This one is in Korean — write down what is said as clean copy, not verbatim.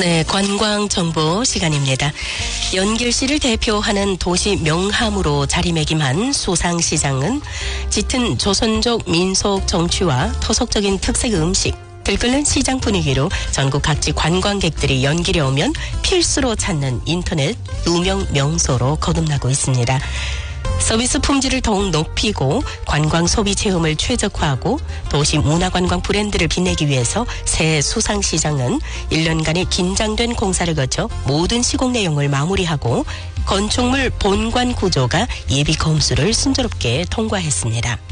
네, 관광 정보 시간입니다. 연길시를 대표하는 도시 명함으로 자리매김한 수상시장은 짙은 조선족 민속 정취와 토속적인 특색 음식, 들끓는 시장 분위기로 전국 각지 관광객들이 연길에 오면 필수로 찾는 인터넷 유명 명소로 거듭나고 있습니다. 서비스 품질을 더욱 높이고 관광 소비 체험을 최적화하고 도시 문화관광 브랜드를 빛내기 위해서 새 수상시장은 1년간의 긴장된 공사를 거쳐 모든 시공 내용을 마무리하고 건축물 본관 구조가 예비 검수를 순조롭게 통과했습니다.